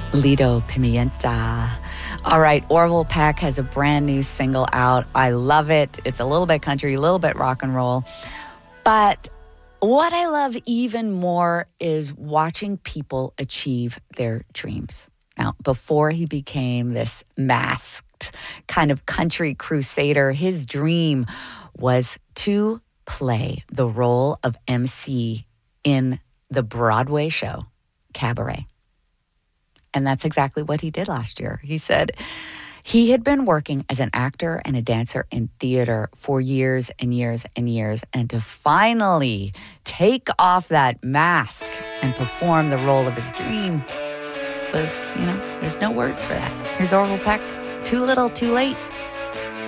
Lido Pimienta. All right, Orville Peck has a brand new single out. I love it. It's a little bit country, a little bit rock and roll. But what I love even more is watching people achieve their dreams. Now, before he became this masked kind of country crusader, his dream was to play the role of MC in the Broadway show Cabaret. And that's exactly what he did last year. He said he had been working as an actor and a dancer in theater for years and years and years. And to finally take off that mask and perform the role of his dream was, there's no words for that. Here's Orville Peck, Too Little, Too Late.